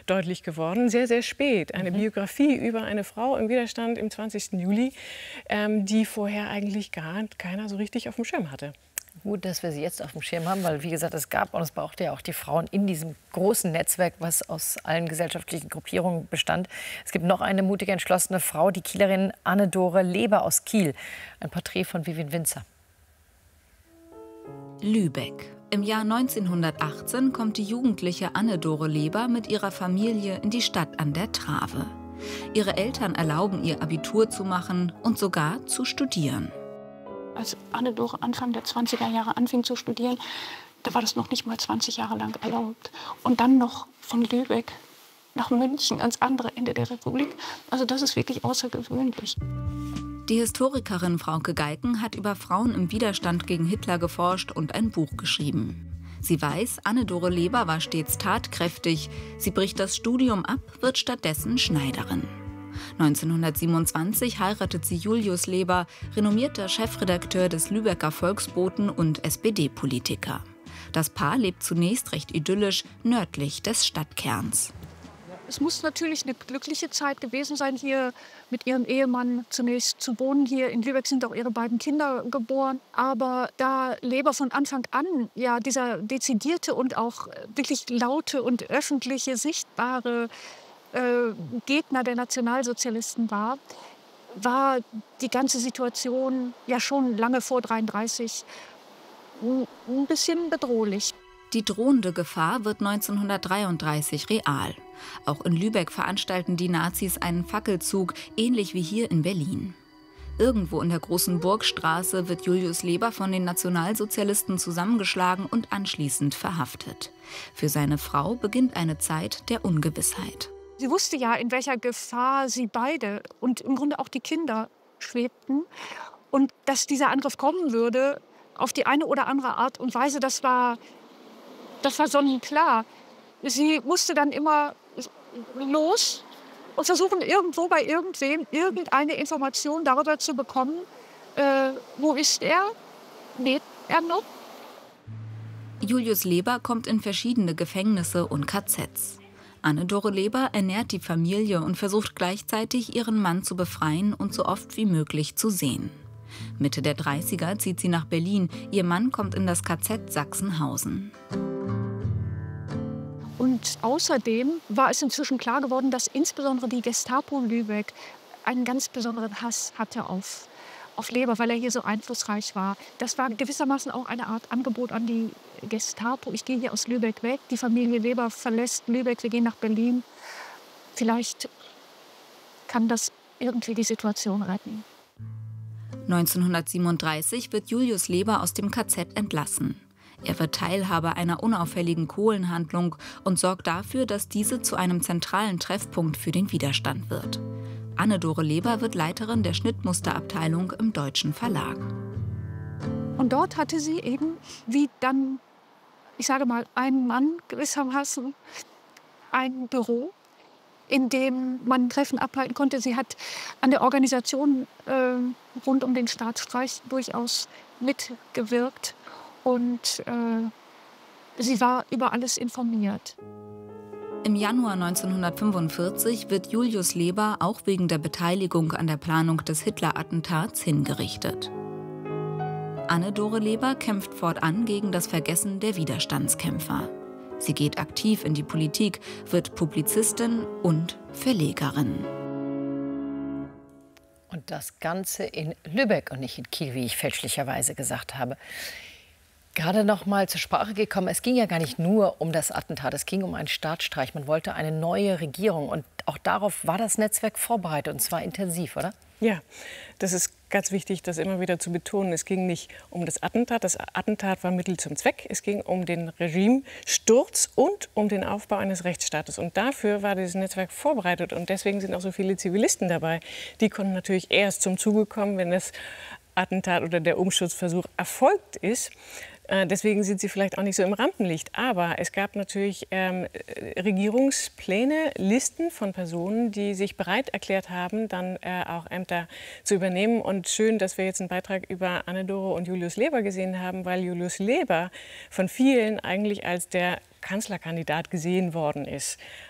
deutlich geworden, sehr, sehr spät. Eine Biografie über eine Frau im Widerstand im 20. Juli, die vorher eigentlich gar keiner so richtig auf dem Schirm hatte. Gut, dass wir sie jetzt auf dem Schirm haben, weil, wie gesagt, es gab und es brauchte ja auch die Frauen in diesem großen Netzwerk, was aus allen gesellschaftlichen Gruppierungen bestand. Es gibt noch eine mutige, entschlossene Frau, die Kielerin Anne-Dore Leber aus Kiel. Ein Porträt von Vivian Winzer. Lübeck. Im Jahr 1918 kommt die jugendliche Anne-Dore Leber mit ihrer Familie in die Stadt an der Trave. Ihre Eltern erlauben ihr, Abitur zu machen und sogar zu studieren. Als Anne-Dore Anfang der 20er Jahre anfing zu studieren, da war das noch nicht mal 20 Jahre lang erlaubt. Und dann noch von Lübeck nach München, ans andere Ende der Republik. Also das ist wirklich außergewöhnlich. Die Historikerin Frauke Geiken hat über Frauen im Widerstand gegen Hitler geforscht und ein Buch geschrieben. Sie weiß, Anne-Dore Leber war stets tatkräftig. Sie bricht das Studium ab, wird stattdessen Schneiderin. 1927 heiratet sie Julius Leber, renommierter Chefredakteur des Lübecker Volksboten und SPD-Politiker. Das Paar lebt zunächst recht idyllisch nördlich des Stadtkerns. Es muss natürlich eine glückliche Zeit gewesen sein, hier mit ihrem Ehemann zunächst zu wohnen. Hier in Lübeck sind auch ihre beiden Kinder geboren. Aber da Leber von Anfang an ja dieser dezidierte und auch wirklich laute und öffentliche, sichtbare Gegner der Nationalsozialisten war die ganze Situation ja schon lange vor 1933 ein bisschen bedrohlich. Die drohende Gefahr wird 1933 real. Auch in Lübeck veranstalten die Nazis einen Fackelzug, ähnlich wie hier in Berlin. Irgendwo in der Großen Burgstraße wird Julius Leber von den Nationalsozialisten zusammengeschlagen und anschließend verhaftet. Für seine Frau beginnt eine Zeit der Ungewissheit. Sie wusste ja, in welcher Gefahr sie beide und im Grunde auch die Kinder schwebten. Und dass dieser Angriff kommen würde, auf die eine oder andere Art und Weise, das war sonnenklar. Sie musste dann immer los und versuchen, irgendwo bei irgendwem irgendeine Information darüber zu bekommen, wo ist er, lebt er noch? Julius Leber kommt in verschiedene Gefängnisse und KZs. Anne-Dore Leber ernährt die Familie und versucht gleichzeitig, ihren Mann zu befreien und so oft wie möglich zu sehen. Mitte der 30er zieht sie nach Berlin. Ihr Mann kommt in das KZ Sachsenhausen. Und außerdem war es inzwischen klar geworden, dass insbesondere die Gestapo Lübeck einen ganz besonderen Hass hatte auf Leber, weil er hier so einflussreich war. Das war gewissermaßen auch eine Art Angebot an die Gestapo. Ich gehe hier aus Lübeck weg, die Familie Leber verlässt Lübeck, wir gehen nach Berlin. Vielleicht kann das irgendwie die Situation retten. 1937 wird Julius Leber aus dem KZ entlassen. Er wird Teilhaber einer unauffälligen Kohlenhandlung und sorgt dafür, dass diese zu einem zentralen Treffpunkt für den Widerstand wird. Anne-Dore Leber wird Leiterin der Schnittmusterabteilung im Deutschen Verlag. Und dort hatte sie eben, wie dann, ich sage mal, ein Mann gewissermaßen, ein Büro, in dem man Treffen abhalten konnte. Sie hat an der Organisation rund um den Staatsstreich durchaus mitgewirkt. Und sie war über alles informiert. Im Januar 1945 wird Julius Leber auch wegen der Beteiligung an der Planung des Hitler-Attentats hingerichtet. Anne-Dore Leber kämpft fortan gegen das Vergessen der Widerstandskämpfer. Sie geht aktiv in die Politik, wird Publizistin und Verlegerin. Und das Ganze in Lübeck und nicht in Kiel, wie ich fälschlicherweise gesagt habe. Gerade noch mal zur Sprache gekommen, es ging ja gar nicht nur um das Attentat, es ging um einen Staatsstreich. Man wollte eine neue Regierung und auch darauf war das Netzwerk vorbereitet und zwar intensiv, oder? Ja, das ist ganz wichtig, das immer wieder zu betonen. Es ging nicht um das Attentat war Mittel zum Zweck. Es ging um den Regimesturz und um den Aufbau eines Rechtsstaates. Und dafür war dieses Netzwerk vorbereitet und deswegen sind auch so viele Zivilisten dabei. Die konnten natürlich erst zum Zuge kommen, wenn das Attentat oder der Umsturzversuch erfolgt ist. Deswegen sind sie vielleicht auch nicht so im Rampenlicht. Aber es gab natürlich Regierungspläne, Listen von Personen, die sich bereit erklärt haben, dann auch Ämter zu übernehmen. Und schön, dass wir jetzt einen Beitrag über Anne-Dore und Julius Leber gesehen haben, weil Julius Leber von vielen eigentlich als der Kanzlerkandidat gesehen worden ist.